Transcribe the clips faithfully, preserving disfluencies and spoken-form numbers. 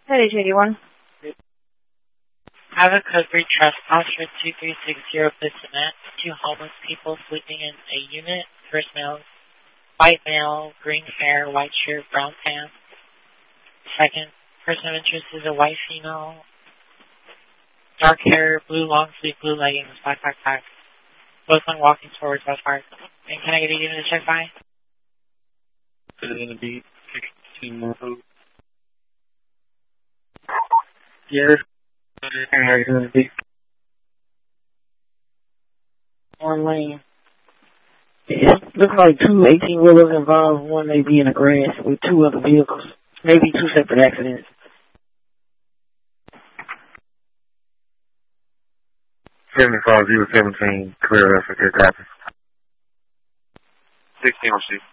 That is eighty-one. Have a code for trespass for two three six zero Bissonnette. Two homeless people sleeping in a unit. First male, white male, green hair, white shirt, brown pants. Second person of interest is a white female, dark hair, blue long sleeve, blue leggings, black backpack. Both on walking towards West Park. And can I get a unit to check by? Is it going to be sixteen more? Yes. How are you going to be? One lane. It looks like two eighteen-wheelers involved. One may be in the grass with two other vehicles. Maybe two separate accidents. seventy-five zero seventeen, clear Africa, copy. sixteen on C.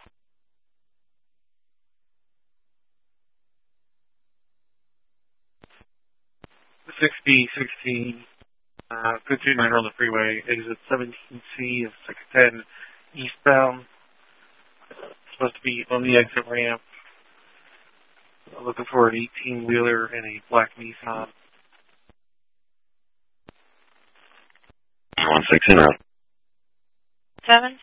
sixty sixteen, uh, fifteen nine on the freeway, exit seventeen C of six ten eastbound. Supposed to be on the exit ramp. Looking for an eighteen-wheeler and a black Nissan. one sixty-nine. Seven.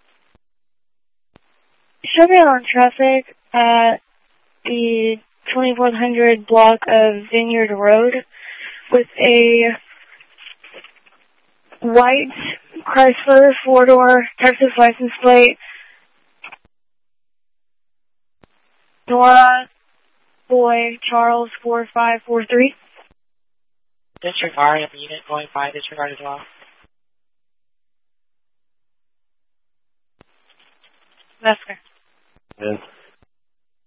Show me on traffic at the twenty-four hundred block of Vineyard Road with a white Chrysler four-door Texas license plate. Nora Boy Charles four five four three. Disregard of the unit going by, disregard as well. That's fair. Yes.